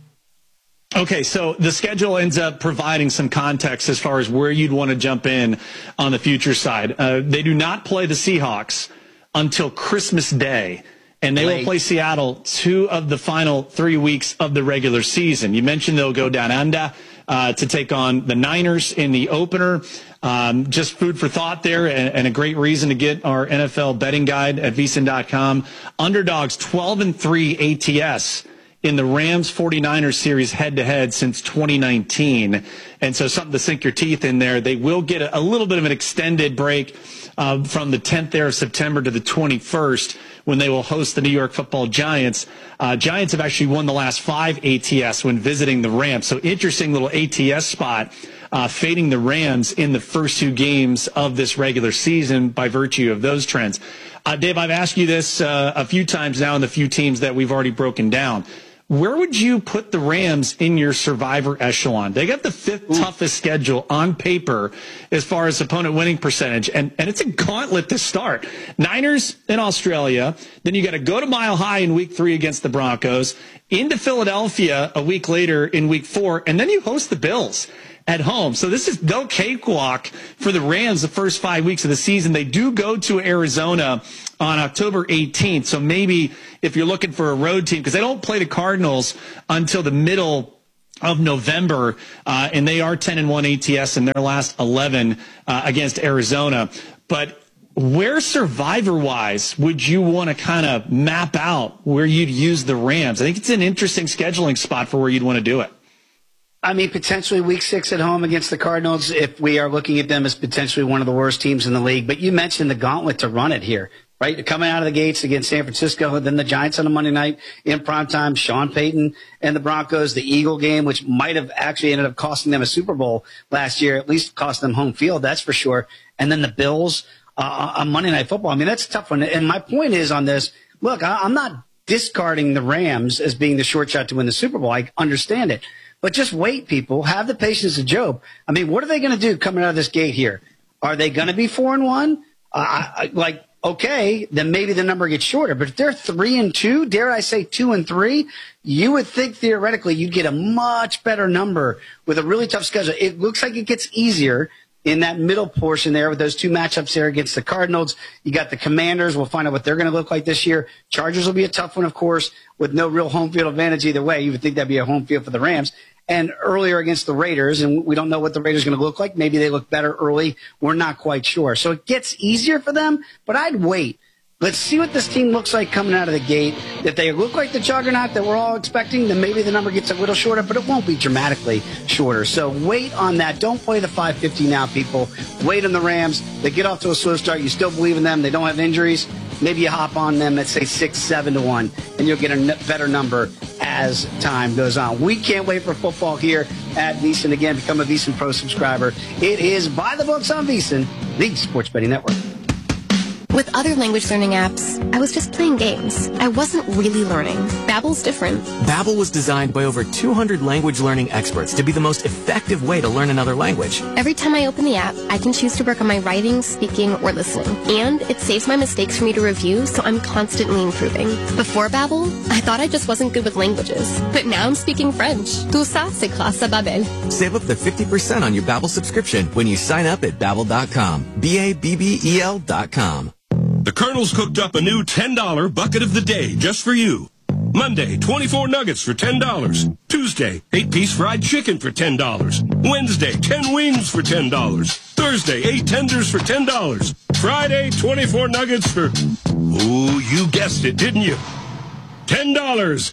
Okay, so the schedule ends up providing some context as far as where you'd want to jump in on the future side. Uh, they do not play the Seahawks until Christmas Day. And they Late. will play Seattle two of the final three weeks of the regular season. You mentioned they'll go down under uh, to take on the Niners in the opener. Um, just food for thought there, and, and a great reason to get our N F L betting guide at V S I N dot com. Underdogs twelve and three A T S in the Rams forty-niners series head-to-head since twenty nineteen. And so something to sink your teeth in there. They will get a, a little bit of an extended break uh, from the tenth there of September to the twenty-first when they will host the New York Football Giants. Uh, Giants have actually won the last five A T S when visiting the Rams. So interesting little A T S spot, uh, fading the Rams in the first two games of this regular season by virtue of those trends. Uh, Dave, I've asked you this uh, a few times now in the few teams that we've already broken down. Where would you put the Rams in your survivor echelon? They got the fifth Ooh. toughest schedule on paper as far as opponent winning percentage, and, and it's a gauntlet to start. Niners in Australia, then you got to go to Mile High in week three against the Broncos, into Philadelphia a week later in week four, and then you host the Bills at home. So this is no cakewalk for the Rams the first five weeks of the season. They do go to Arizona on October eighteenth. So maybe if you're looking for a road team, because they don't play the Cardinals until the middle of November, uh, and they are ten and one A T S in their last eleven uh, against Arizona. But where survivor-wise would you want to kind of map out where you'd use the Rams? I think it's an interesting scheduling spot for where you'd want to do it. I mean, potentially week six at home against the Cardinals, if we are looking at them as potentially one of the worst teams in the league. But you mentioned the gauntlet to run it here, right? Coming out of the gates against San Francisco, then the Giants on a Monday night in primetime, Sean Payton and the Broncos, the Eagle game, which might have actually ended up costing them a Super Bowl last year, at least cost them home field, that's for sure. And then the Bills uh, on Monday Night Football. I mean, that's a tough one. And my point is on this, look, I, I'm not discarding the Rams as being the short shot to win the Super Bowl. I understand it. But just wait, people. Have the patience of Job. I mean, what are they going to do coming out of this gate here? Are they going to be four and one? Uh, I, like, okay, then maybe the number gets shorter. But if they're three and two, dare I say two and three, you would think theoretically you'd get a much better number with a really tough schedule. It looks like it gets easier in that middle portion there with those two matchups there against the Cardinals. You got the Commanders. We'll find out what they're going to look like this year. Chargers will be a tough one, of course, with no real home field advantage either way. You would think that'd be a home field for the Rams. And earlier against the Raiders, and we don't know what the Raiders are going to look like. Maybe they look better early. We're not quite sure. So it gets easier for them, but I'd wait. Let's see what this team looks like coming out of the gate. If they look like the juggernaut that we're all expecting, then maybe the number gets a little shorter, but it won't be dramatically shorter. So wait on that. Don't play the five fifty now, people. Wait on the Rams. They get off to a slow start. You still believe in them. They don't have injuries. Maybe you hop on them at, say, six, seven to one, and you'll get a n- better number as time goes on. We can't wait for football here at VSiN. Again, become a VSiN Pro subscriber. It is By the Books on VSiN, the Sports Betting Network. With other language learning apps, I was just playing games. I wasn't really learning. Babbel's different. Babbel was designed by over two hundred language learning experts to be the most effective way to learn another language. Every time I open the app, I can choose to work on my writing, speaking, or listening. And it saves my mistakes for me to review, so I'm constantly improving. Before Babbel, I thought I just wasn't good with languages. But now I'm speaking French. Tout ça, c'est grâce à Babbel. Save up to fifty percent on your Babbel subscription when you sign up at Babbel dot com. B A B B E L dot com. The Colonel's cooked up a new ten dollar bucket of the day just for you. Monday, twenty-four nuggets for ten dollars. Tuesday, eight piece fried chicken for ten dollars. Wednesday, ten wings for ten dollars. Thursday, eight tenders for ten dollars. Friday, twenty-four nuggets for... Ooh, you guessed it, didn't you? ten dollars.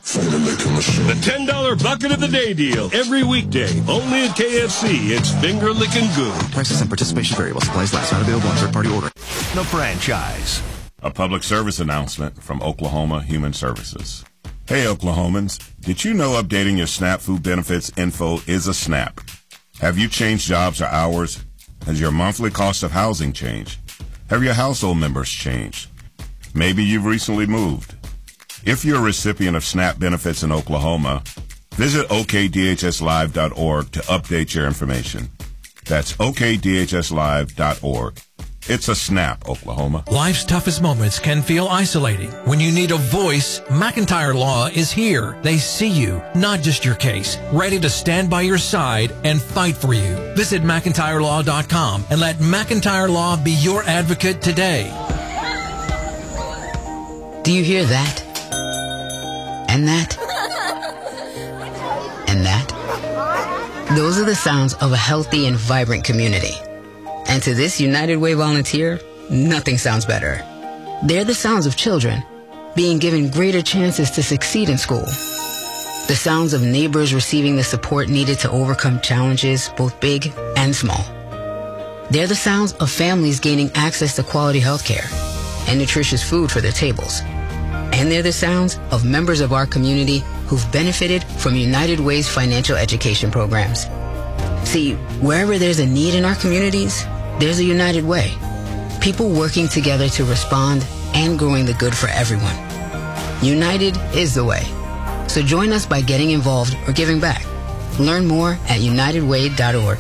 The ten dollar bucket of the day deal. Every weekday. Only at K F C. It's finger licking good. Prices and participation variable. Supplies last. Not available on third party order. The franchise. A public service announcement from Oklahoma Human Services. Hey, Oklahomans. Did you know updating your SNAP food benefits info is a snap? Have you changed jobs or hours? Has your monthly cost of housing changed? Have your household members changed? Maybe you've recently moved. If you're a recipient of SNAP benefits in Oklahoma, visit O K D H S live dot org to update your information. That's O K D H S live dot org. It's a snap, Oklahoma. Life's toughest moments can feel isolating. When you need a voice, McIntyre Law is here. They see you, not just your case, ready to stand by your side and fight for you. Visit McIntyre Law dot com and let McIntyre Law be your advocate today. Do you hear that? And that? And that? Those are the sounds of a healthy and vibrant community. And to this United Way volunteer, nothing sounds better. They're the sounds of children being given greater chances to succeed in school. The sounds of neighbors receiving the support needed to overcome challenges, both big and small. They're the sounds of families gaining access to quality health care and nutritious food for their tables. And they're the sounds of members of our community who've benefited from United Way's financial education programs. See, wherever there's a need in our communities, there's a United Way. People working together to respond and growing the good for everyone. United is the way. So join us by getting involved or giving back. Learn more at united way dot org.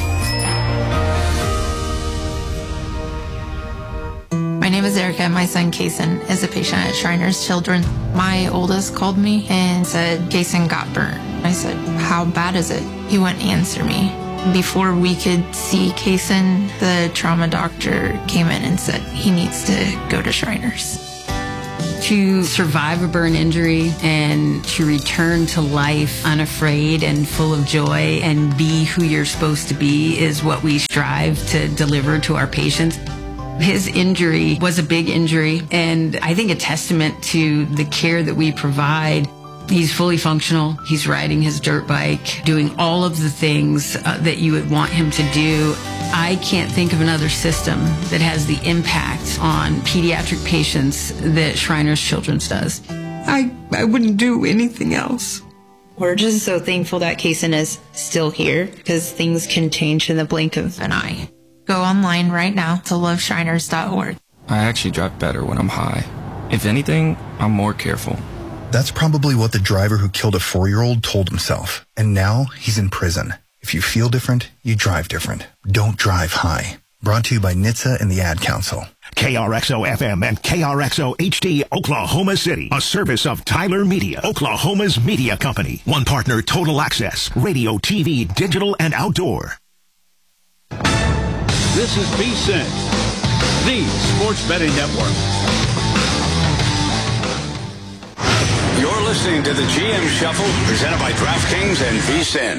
My name is Erica, and my son Kason is a patient at Shriners Children. My oldest called me and said Kason got burnt. I said, how bad is it? He wouldn't answer me. Before we could see Kason, the trauma doctor came in and said he needs to go to Shriners. To survive a burn injury and to return to life unafraid and full of joy and be who you're supposed to be is what we strive to deliver to our patients. His injury was a big injury, and I think a testament to the care that we provide. He's fully functional. He's riding his dirt bike, doing all of the things uh, that you would want him to do. I can't think of another system that has the impact on pediatric patients that Shriners Children's does. I, I wouldn't do anything else. We're just so thankful that Kason is still here, because things can change in the blink of an eye. Go online right now to love shriners dot org. I actually drive better when I'm high. If anything, I'm more careful. That's probably what the driver who killed a four-year-old told himself. And now he's in prison. If you feel different, you drive different. Don't drive high. Brought to you by N H T S A and the Ad Council. K R X O F M and K R X O H D, Oklahoma City. A service of Tyler Media, Oklahoma's media company. One partner, Total Access, radio, T V, digital, and outdoor. This is VSiN, the sports betting network. You're listening to the G M Shuffle, presented by DraftKings and VSiN.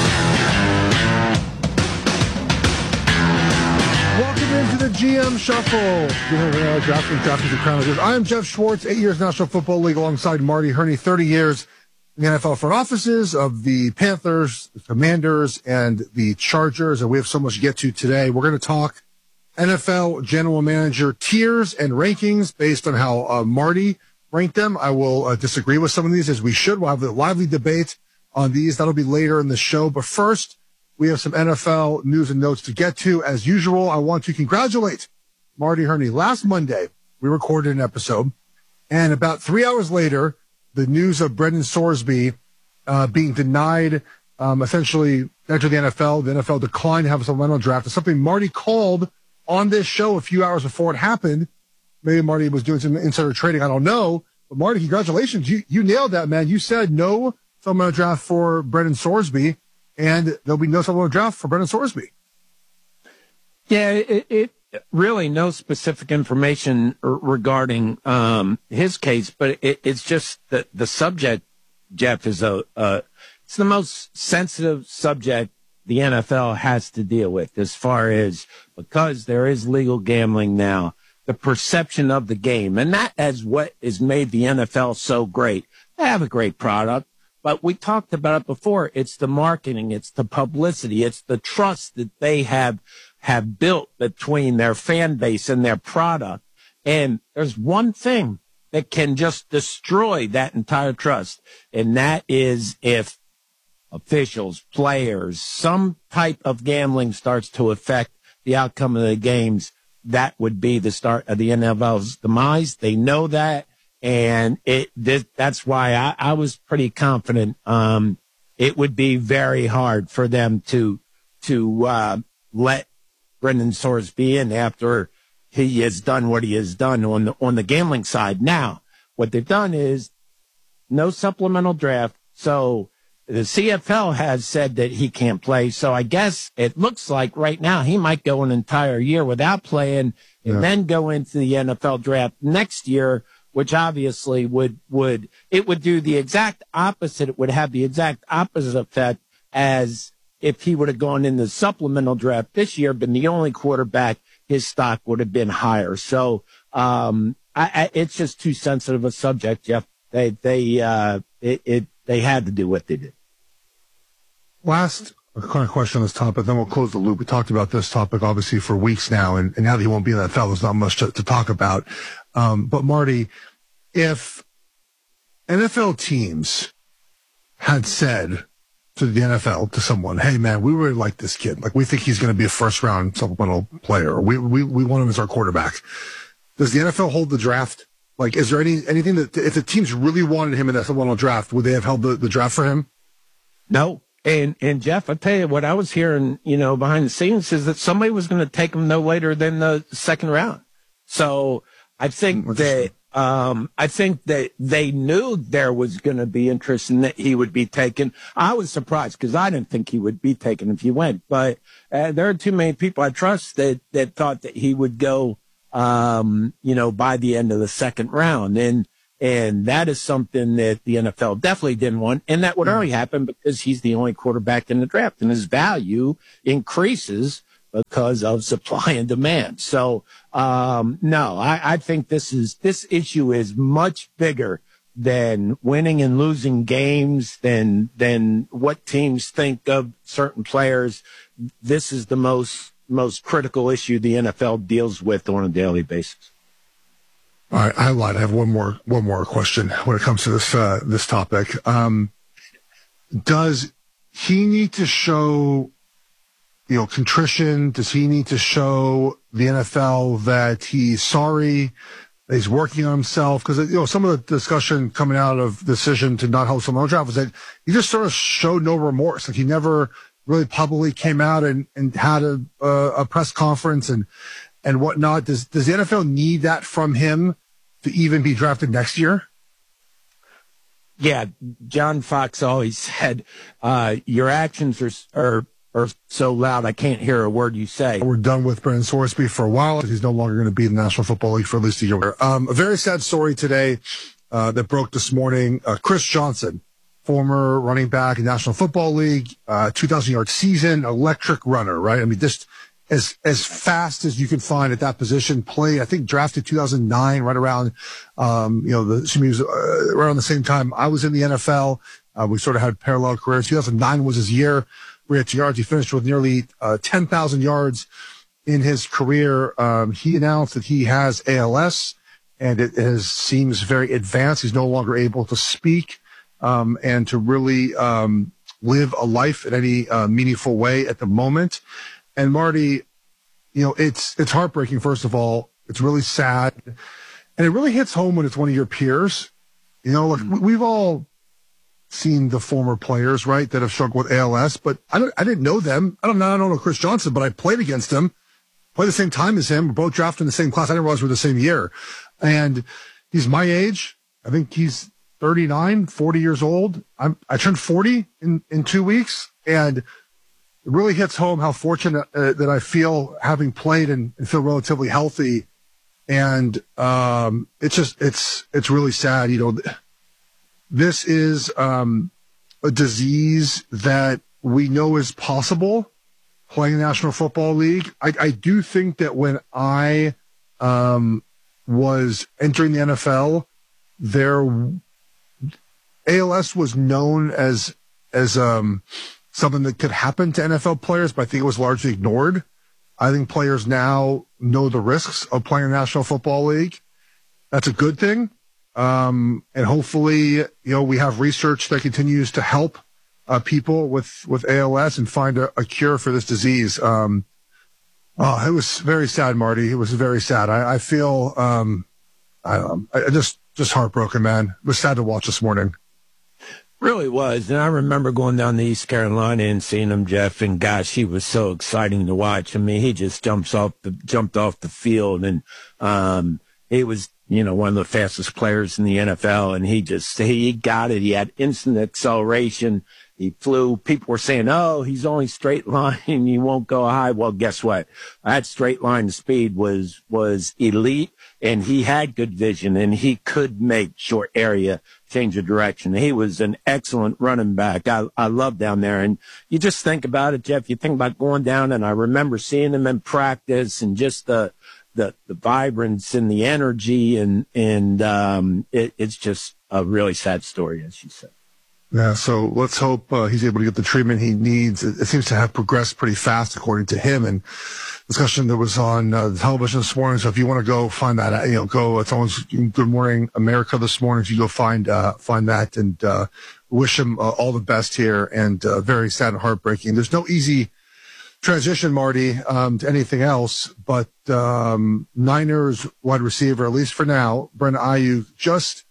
Welcome into the G M Shuffle. DraftKings, DraftKings, and Crown. I am Jeff Schwartz, eight years National Football League, alongside Marty Herney, thirty years in the N F L front offices of the Panthers, the Commanders, and the Chargers. And we have so much to get to today. We're going to talk N F L general manager tiers and rankings based on how uh, Marty ranked them. I will uh, disagree with some of these, as we should. We'll have a lively debate on these. That'll be later in the show. But first, we have some N F L news and notes to get to. As usual, I want to congratulate Marty Herney. Last Monday, we recorded an episode, and about three hours later, the news of Brendan Sorsby uh, being denied, um, essentially, enter the N F L. The N F L declined to have a supplemental draft. It's something Marty called on this show a few hours before it happened. Maybe Marty was doing some insider trading. I don't know. But Marty, congratulations. You, you nailed that, man. You said no supplemental draft for Brendan Sorsby, and there'll be no supplemental draft for Brendan Sorsby. Yeah, it, it really no specific information regarding um, his case, but it, it's just that the subject, Jeff, is a, uh, it's the most sensitive subject the N F L has to deal with, as far as, because there is legal gambling now, the perception of the game. And that is what has made the N F L so great. They have a great product, but we talked about it before. It's the marketing. It's the publicity. It's the trust that they have, have built between their fan base and their product. And there's one thing that can just destroy that entire trust. And that is if officials, players, some type of gambling starts to affect the outcome of the games. That would be the start of the N F L's demise. They know that. And it, this, that's why I, I was pretty confident. Um, it would be very hard for them to, to, uh, let Brendan Sorsby in after he has done what he has done on the, on the gambling side. Now, what they've done is no supplemental draft. So the C F L has said that he can't play. So I guess it looks like right now he might go an entire year without playing and yeah. then go into the N F L draft next year, which obviously would, would, it would do the exact opposite. It would have the exact opposite effect as if he would have gone in the supplemental draft this year, been the only quarterback, his stock would have been higher. So, um, I, I, it's just too sensitive a subject, Jeff. They, they, uh, it, it, they had to do what they did. Last kind of question on this topic, then we'll close the loop. We talked about this topic obviously for weeks now, and, and now that he won't be in the N F L, there's not much to, to talk about. Um, but Marty, if N F L teams had said to the N F L, to someone, hey man, we really like this kid. Like, we think he's going to be a first round supplemental player. We, we, we want him as our quarterback. does the N F L hold the draft? Like, is there any anything that if the teams really wanted him in that supplemental draft, would they have held the, the draft for him? No. And and Jeff, I tell you what I was hearing, you know, behind the scenes is that somebody was going to take him no later than the second round. So I think that um, I think that they knew there was going to be interest and that he would be taken. I was surprised because I didn't think he would be taken if he went, but uh, there are too many people I trust that that thought that he would go, um, you know, by the end of the second round. And And that is something that the N F L definitely didn't want. And that would only happen because he's the only quarterback in the draft and his value increases because of supply and demand. So, um, no, I, I think this is, this issue is much bigger than winning and losing games, than, than what teams think of certain players. This is the most, most critical issue the N F L deals with on a daily basis. All right, I lied. I have one more one more question when it comes to this uh, this topic. Um, does he need to show, you know, contrition? Does he need to show the N F L that he's sorry, that he's working on himself? Because, you know, some of the discussion coming out of the decision to not host a draft was that he just sort of showed no remorse. Like, he never really publicly came out and, and had a, uh, a press conference and and whatnot. Does does the N F L need that from him to even be drafted next year? Yeah, John Fox always said, uh, your actions are, are are so loud I can't hear a word you say. We're done with Brennan Sorsby for a while. He's no longer going to be in the National Football League for at least a year. Um, a very sad story today uh, that broke this morning. Uh, Chris Johnson, former running back in National Football League, uh, two thousand yard season, electric runner, right? I mean, just as as fast as you can find at that position. Played, I think, drafted two thousand nine, right around, um, you know, the he was uh, around the same time I was in the N F L. Uh, we sort of had parallel careers. two thousand nine was his year. three hundred yards. He finished with nearly uh, ten thousand yards in his career. Um, he announced that he has A L S, and it has, seems very advanced. He's no longer able to speak um, and to really um, live a life in any uh, meaningful way at the moment. And Marty, you know, it's it's heartbreaking, first of all. It's really sad. And it really hits home when it's one of your peers. You know, like, we've all seen the former players, right, that have struggled with A L S, but I don't, I didn't know them. I don't know, I don't know Chris Johnson, but I played against him, played the same time as him. We're both drafted in the same class. I didn't realize we were the same year. And he's my age. I think he's thirty-nine, forty years old. I'm, I turned forty in, in two weeks. And it really hits home how fortunate uh, that I feel having played and, and feel relatively healthy. And um, it's just, it's, it's really sad. You know, this is um, a disease that we know is possible playing the National Football League. I, I do think that when I um, was entering the N F L, there, A L S was known as, as, um, something that could happen to N F L players, but I think it was largely ignored. I think players now know the risks of playing in the National Football League. That's a good thing. Um, and hopefully, you know, we have research that continues to help uh, people with, with A L S and find a, a cure for this disease. Um, oh, it was very sad, Marty. It was very sad. I, I feel, um, I, I just, just heartbroken, man. It was sad to watch this morning. Really was. And I remember going down to East Carolina and seeing him, Jeff, and gosh, he was so exciting to watch. I mean, he just jumps off the, jumped off the field, and, um, he was, you know, one of the fastest players in the N F L, and he just, he got it. He had instant acceleration. He flew. People were saying, oh, he's only straight line. He won't go high. Well, guess what? That straight line speed was, was elite, and he had good vision, and he could make short area change of direction. He was an excellent running back. I, I love down there. And you just think about it, Jeff, you think about going down, and I remember seeing him in practice and just the, the, the vibrance and the energy, and, and, um, it, it's just a really sad story, as you said. Yeah, so let's hope uh, he's able to get the treatment he needs. It, it seems to have progressed pretty fast, according to him. And discussion that was on uh, the television this morning. So if you want to go find that, you know, go. It's almost Good Morning America this morning. If you go find uh, find that, and uh, wish him uh, all the best here. And uh, very sad and heartbreaking. There's no easy transition, Marty, um, to anything else, but um, Niners wide receiver, at least for now, Brandon Aiyuk, just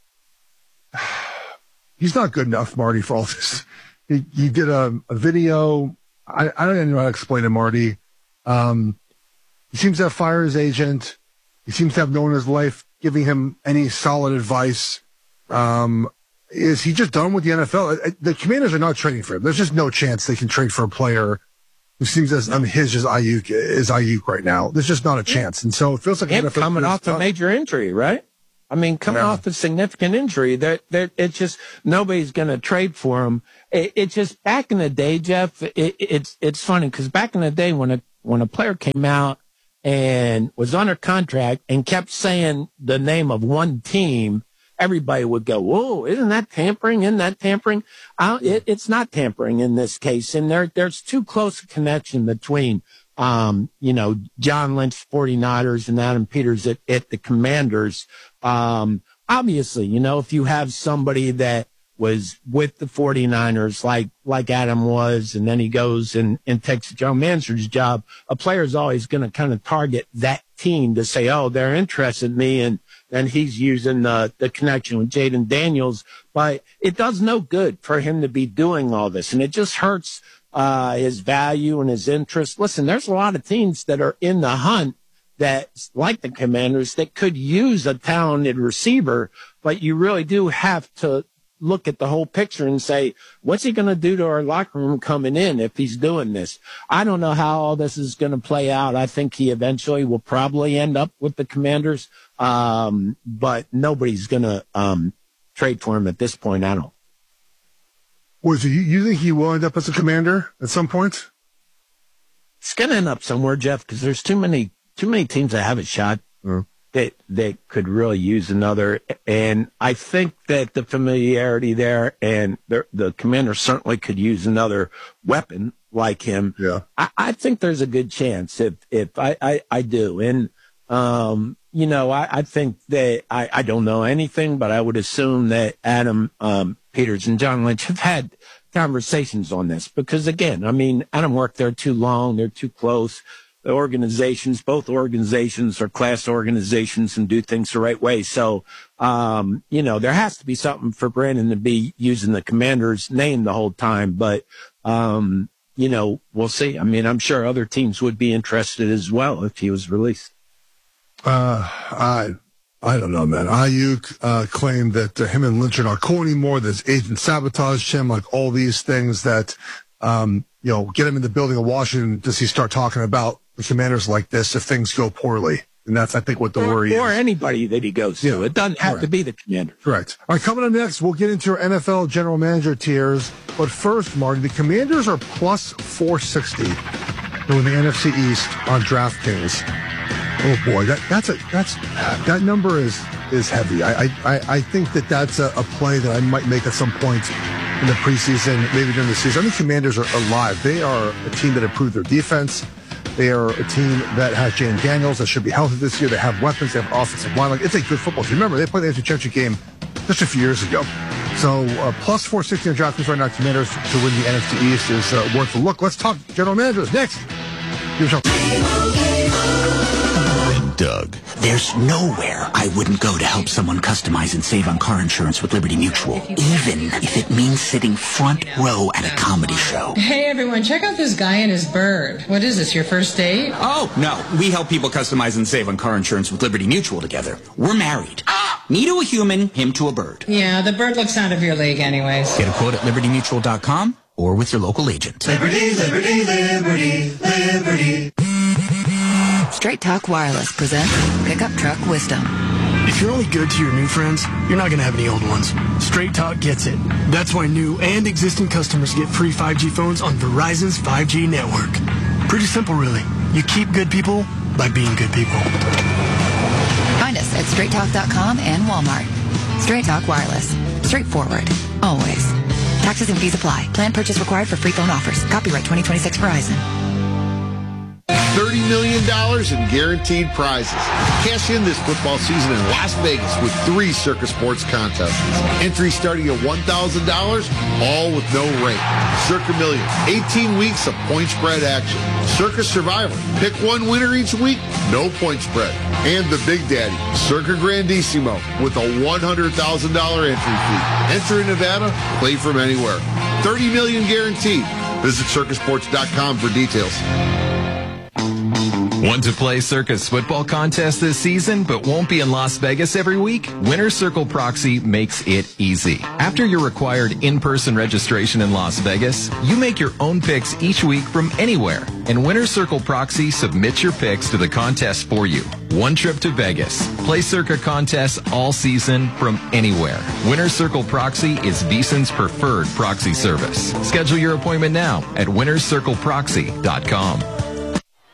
he's not good enough, Marty, for all this. He, he did a, a video. I, I don't even know how to explain it, Marty. Um, he seems to have fired his agent. He seems to have no one in his life giving him any solid advice. Um, is he just done with the N F L? The Commanders are not trading for him. There's just no chance they can trade for a player who seems as unhinged as Aiyuk is Aiyuk right now. There's just not a chance. And so it feels like him N F L coming off a major injury, right? I mean, coming yeah. off a significant injury, that that it's just nobody's going to trade for him. It, it just back in the day, Jeff. It, it's it's funny because back in the day when a when a player came out and was under contract and kept saying the name of one team, everybody would go, "Whoa, isn't that tampering? Isn't that tampering?" I, it, it's not tampering in this case, and there there's too close a connection between, um, you know, John Lynch, forty-niners, and Adam Peters at, at the Commanders. Um, obviously, you know, if you have somebody that was with the forty-niners like, like Adam was, and then he goes and, and takes Joe Mansur's job, a player's always going to kind of target that team to say, oh, they're interested in me. And then he's using the, the connection with Jaden Daniels, but it does no good for him to be doing all this. And it just hurts, uh, his value and his interest. Listen, there's a lot of teams that are in the hunt that, like the Commanders, that could use a talented receiver, but you really do have to look at the whole picture and say, what's he going to do to our locker room coming in if he's doing this? I don't know how all this is going to play out. I think he eventually will probably end up with the Commanders, um, but nobody's going to um, trade for him at this point. I don't. Was he, you think he will end up as a Commander at some point? It's going to end up somewhere, Jeff, because there's too many too many teams that have a shot mm. that that could really use another. And I think that the familiarity there, and the, the Commander certainly could use another weapon like him. Yeah, I, I think there's a good chance if if I I, I do. And um, you know, I, I think that I, I don't know anything, but I would assume that Adam um, Peters and John Lynch have had conversations on this because, again, I mean, Adam worked there too long; they're too close. The organizations, both organizations are class organizations and do things the right way. So, um, you know, there has to be something for Brandon to be using the Commander's name the whole time. But, um, you know, we'll see. I mean, I'm sure other teams would be interested as well if he was released. Uh, I, I don't know, man. Aiyuk uh, claimed that uh, him and Lynch are not cool anymore. That his agent sabotaged him, like all these things that, um, you know, get him in the building of Washington. Does he start talking about the Commanders like this if things go poorly? And that's, I think, what the or, worry or is. Or anybody that he goes yeah. to. It doesn't have Correct. to be the Commanders. Correct. All right, coming up next, we'll get into our N F L general manager tiers. But first, Marty, the Commanders are plus four sixty in the N F C East on DraftKings. Oh boy, that that's a that's that number is is heavy. I I I think that that's a, a play that I might make at some point in the preseason, maybe during the season. I think Commanders are alive. They are a team that improved their defense. They are a team that has Jaden Daniels that should be healthy this year. They have weapons. They have offensive line. Like, it's a good football team. Remember, they played the N F C Championship game just a few years ago. So uh, plus four sixty on DraftKings right now. Commanders to win the N F C East is uh, worth a look. Let's talk general managers next. Doug. There's nowhere I wouldn't go to help someone customize and save on car insurance with Liberty Mutual, even if it means sitting front row at a comedy show. Hey everyone, check out this guy and his bird. What is this, your first date? Oh, no. We help people customize and save on car insurance with Liberty Mutual together. We're married. Me to a human, him to a bird. Yeah, the bird looks out of your league anyways. Get a quote at liberty mutual dot com or with your local agent. Liberty, liberty, liberty, liberty. Straight Talk Wireless presents Pickup Truck Wisdom. If you're only good to your new friends, you're not going to have any old ones. Straight Talk gets it. That's why new and existing customers get free five G phones on Verizon's five G network. Pretty simple, really. You keep good people by being good people. Find us at straight talk dot com and Walmart. Straight Talk Wireless. Straightforward. Always. Taxes and fees apply. Plan purchase required for free phone offers. Copyright twenty twenty-six Verizon. thirty million dollars in guaranteed prizes. Cash in this football season in Las Vegas with three Circa Sports contests. Entry starting at one thousand dollars, all with no rate. Circa Million, eighteen weeks of point spread action. Circa Survivor, pick one winner each week, no point spread. And the Big Daddy, Circa Grandissimo, with a one hundred thousand dollars entry fee. Enter in Nevada, play from anywhere. thirty million dollars guaranteed. Visit circa sports dot com for details. Want to play Circa's football contest this season, but won't be in Las Vegas every week? Winner's Circle Proxy makes it easy. After your required in-person registration in Las Vegas, you make your own picks each week from anywhere. And Winner's Circle Proxy submits your picks to the contest for you. One trip to Vegas. Play Circa contests all season from anywhere. Winner's Circle Proxy is VEASAN's preferred proxy service. Schedule your appointment now at winners circle proxy dot com.